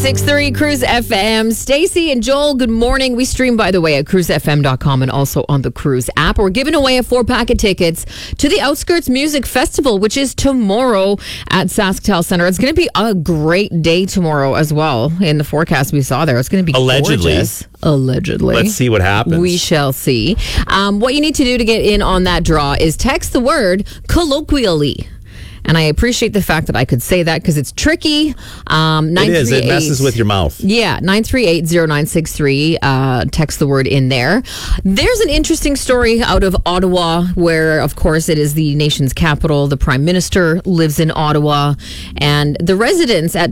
96.3 Cruise FM. Stacy and Joel, good morning. We stream, by the way, at cruisefm.com and also on the Cruise app. We're giving away a 4-pack of tickets to the Outskirts Music Festival, which is tomorrow at SaskTel Center. It's going to be a great day tomorrow as well. In the forecast we saw there, it's going to be gorgeous. Allegedly. Let's see what happens. We shall see. What you need to do to get in on that draw is text the word colloquially. And I appreciate the fact that I could say that because it's tricky. It is. It messes with your mouth. Yeah, 938-0963. Text the word in there. There's an interesting story out of Ottawa where, of course, it is the nation's capital. The Prime Minister lives in Ottawa. And the residents at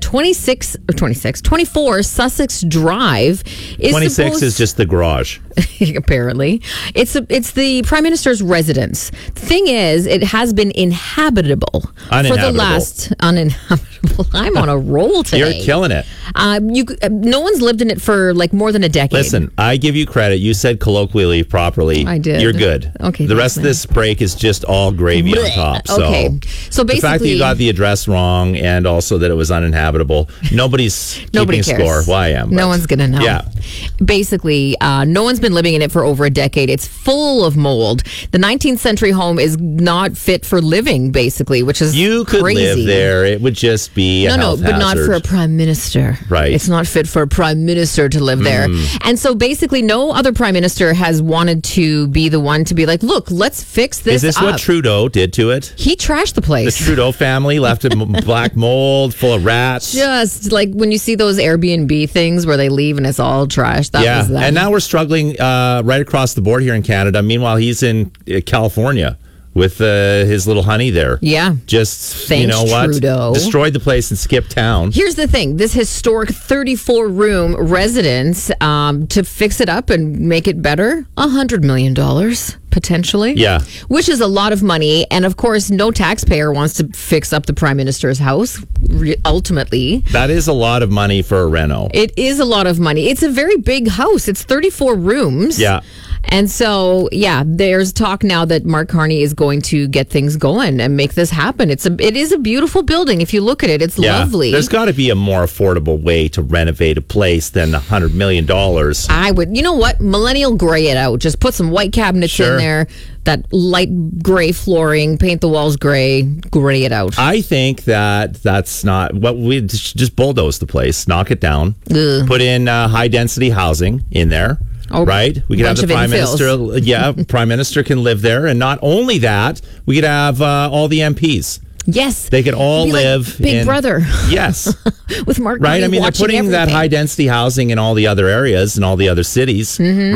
24 Sussex Drive is 26 is just the garage. Apparently. It's the Prime Minister's residence. The thing is, it has been inhabitable. Uninhabitable. I'm on a roll today. You're killing it. No one's lived in it for like more than a decade. Listen, I give you credit. You said colloquially properly. I did. You're good. Okay. The rest of this break is just all gravy on top. So okay. So basically, the fact that you got the address wrong and also that it was uninhabitable, nobody's keeping score. Well, I am. No one's going to know. Yeah. Basically, no one's been living in it for over a decade. It's full of mold. The 19th century home is not fit for living, basically, which is you could crazy. Live there. It would just be a health but not hazard. for a prime minister. Right. It's not fit for a prime minister to live there. And so basically, no other prime minister has wanted to be the one to be like, look, let's fix this. Is this what Trudeau did to it? He trashed the place. The Trudeau family left it black mold, full of rats. Just like when you see those Airbnb things where they leave and it's all trash. That was that. And now we're struggling right across the board here in Canada. Meanwhile, he's in California with his little honey there. Yeah. Just, Thanks, you know what? Trudeau. Destroyed the place and skipped town. Here's the thing. This historic 34-room residence, to fix it up and make it better, $100 million. Potentially. Yeah. Which is a lot of money. And of course, no taxpayer wants to fix up the Prime Minister's house, ultimately. That is a lot of money for a reno. It is a lot of money. It's a very big house. It's 34 rooms. Yeah. And so, there's talk now that Mark Carney is going to get things going and make this happen. It is a beautiful building. If you look at it, it's lovely. There's got to be a more affordable way to renovate a place than $100 million. I would. You know what? Millennial gray it out. Just put some white cabinets in there, that light gray flooring, paint the walls gray it out. I think that's not what we just bulldoze the place, knock it down, put in high density housing in there. Right? We could have the Prime Minister. Yeah, Prime Minister can live there. And not only that, we could have all the MPs. Yes. They could all live like Big Brother. Yes. With Mark Right? I mean, they're putting everything. that high density housing in all the other areas and all the other cities.